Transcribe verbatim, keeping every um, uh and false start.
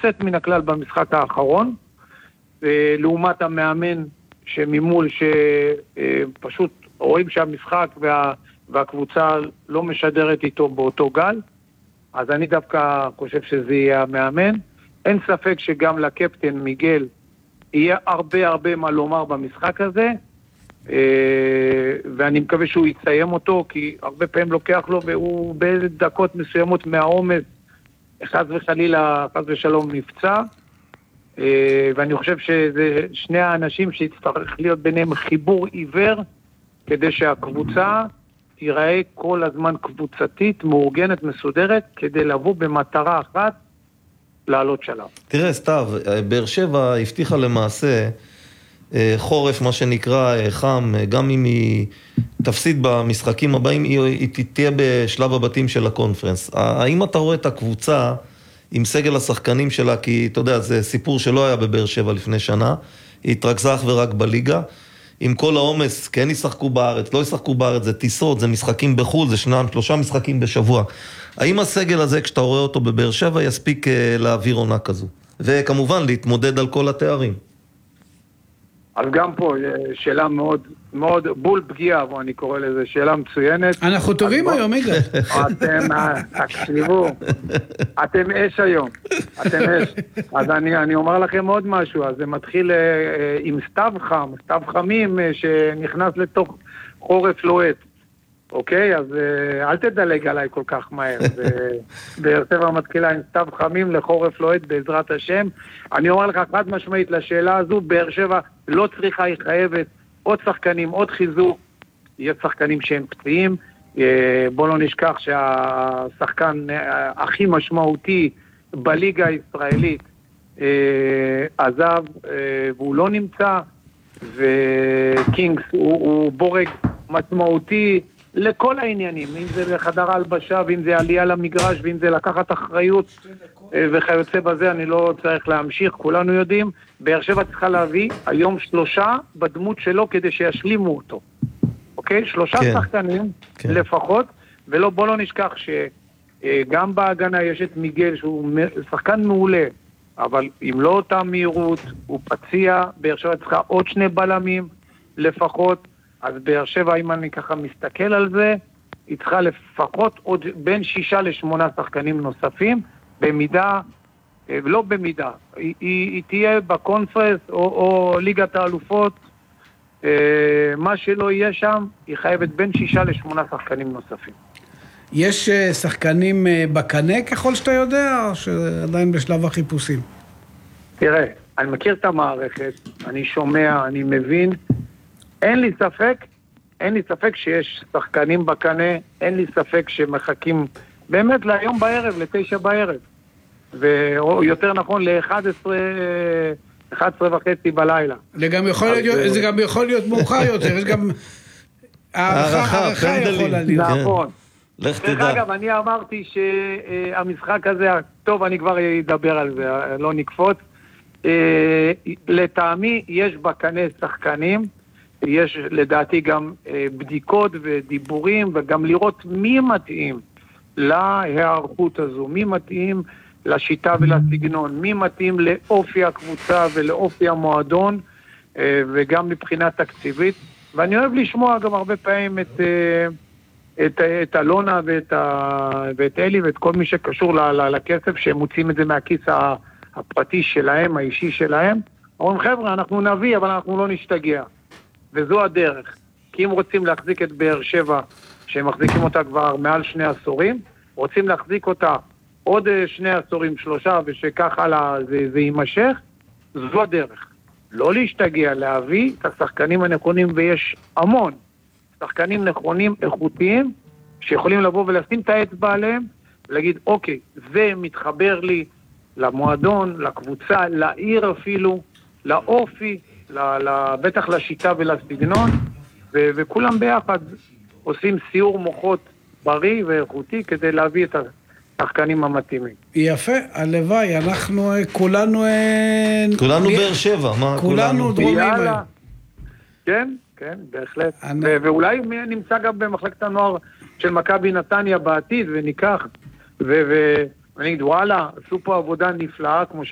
יוצאת מן הכלל במשחק האחרון, לעומת המאמן שממול שפשוט רואים שהמשחק וה, והקבוצה לא משדרת איתו באותו גל, אז אני דווקא חושב שזה יהיה המאמן. אין ספק שגם לקפטן מיגל יהיה הרבה הרבה מה לומר במשחק הזה, ואני מקווה שהוא יציים אותו, כי הרבה פעמים לוקח לו והוא בדקות מסוימות מהעומס, חס וחלילה, חס ושלום נפצע, ואני חושב שזה שני האנשים שיצטרך להיות ביניהם חיבור עיוור, כדי שהקבוצה תיראה כל הזמן קבוצתית, מאורגנת, מסודרת, כדי לבוא במטרה אחת, לעלות שלב. תראה, סתיו, באר שבע הבטיחה למעשה חורף, מה שנקרא חם, גם אם היא תפסיד במשחקים הבאים, היא תהיה בשלב הבתים של הקונפרנס. האם אתה רואה את הקבוצה עם סגל השחקנים שלה, כי אתה יודע, זה סיפור שלא היה בבאר שבע לפני שנה, היא התרכזה אך ורק בליגה, עם כל העומס, כן ישחקו בארץ, לא ישחקו בארץ, זה טיסות, זה משחקים בחול, זה שניים, שלושה משחקים בשבוע. האם הסגל הזה, כשאתה רואה אותו בבאר שבע, יספיק להעביר עונה כזו? וכמובן, להתמודד על כל התארים. אז גם פה, שאלה מאוד, מאוד בול פגיעה, בוא אני קורא לזה, שאלה מצוינת. אנחנו טובים היום, יגאל. אתם, תקשיבו, אתם אש היום, אתם אש. אז אני, אני אומר לכם עוד משהו, אז זה מתחיל עם סתיו חם, סתיו חמים שנכנס לתוך חורף לוהט. אוקיי, אז אל תדלג עליי כל כך מהר. באר שבע מתחילה עם סתיו חמים לחורף לוהט בעזרת השם. אני אומר לך חד משמעית לשאלה הזו, באר שבע לא צריכה, היא חייבת עוד שחקנים, עוד חיזוק, יש שחקנים שהם פצועים, בוא לא נשכח שהשחקן הכי משמעותי בליגה הישראלית עזב והוא לא נמצא, וקינגס הוא, הוא בורג משמעותי לכל העניינים, אם זה לחדר הלבשה, ואם זה עלייה למגרש, ואם זה לקחת אחריות וכיוצא בזה, אני לא צריך להמשיך, כולנו יודעים, באר שבע צריכה להביא היום שלושה בדמות שלו כדי שישלימו אותו, אוקיי? שלושה כן. שחקנים כן. לפחות, ולא, בוא לא נשכח שגם בהגנה יש את מיגל שהוא שחקן מעולה, אבל אם לא אותה מהירות, הוא פציע, באר שבע צריכה עוד שני בלמים לפחות, אז באר שבע, אם אני ככה מסתכל על זה, היא צריכה לפחות עוד בין שישה לשמונה שחקנים נוספים, במידה, לא במידה, היא, היא, היא תהיה בקונפרנס או, או ליגת האלופות, מה שלא יהיה שם, היא חייבת בין שישה לשמונה שחקנים נוספים. יש שחקנים בקנה ככל שאתה יודע, או שעדיין בשלב החיפושים? תראה, אני מכיר את המערכת, אני שומע, אני מבין, אין לי ספק, אין לי ספק שיש שחקנים בקנה, אין לי ספק שמחכים באמת להיום בערב, לתשע בערב, ויותר נכון ל-אחת עשרה, אחת עשרה וחצי בלילה. זה גם יכול להיות, זה גם יכול להיות מאוחר יותר, יש גם הערכה יכולה להיות. נכון. דרך אגב, אני אמרתי שהמשחק הזה, טוב, אני כבר אדבר על זה, לא נקפוץ. לטעמי יש בקנה שחקנים, יש לדעתי גם בדיקות ודיבורים, וגם לראות מי מתאים להיערכות הזו, מי מתאים לשיטה ולסגנון, מי מתאים לאופי הקבוצה ולאופי המועדון, וגם מבחינה תקציבית. ואני אוהב לשמוע גם הרבה פעמים את, את, את אלונה ואת, ואת אלי ואת כל מי שקשור ל, ל, לכסף, שהם מוצאים את זה מהכיס הפרטי שלהם, האישי שלהם. אומרים, חבר'ה, אנחנו נביא, אבל אנחנו לא נשתגע. וזו הדרך. כי אם רוצים להחזיק את באר שבע, שהם מחזיקים אותה כבר מעל שני עשורים, רוצים להחזיק אותה עוד שני עשורים, שלושה, ושכך הלאה זה, זה יימשך, זו הדרך. לא להשתגע, להביא את השחקנים הנכונים, ויש המון שחקנים נכונים, איכותיים, שיכולים לבוא ולשים את האצבע עליהם, ולהגיד, אוקיי, זה מתחבר לי למועדון, לקבוצה, לעיר אפילו, לאופי, בטח לשיטה ולסגנון, ו- וכולם ביחד עושים סיור מוחות בריא ואיכותי כדי להביא את השחקנים המתאימים. יפה, הלוואי, אנחנו כולנו... כולנו באר שבע, מה? כולנו דרומים. כן, כן, בהחלט. ו- ואולי נמצא גם במחלקת הנוער של מכבי נתניה בעתיד, וניקח, ו- ו- ונגיד, וואלה, עשו פה עבודה נפלאה, כמו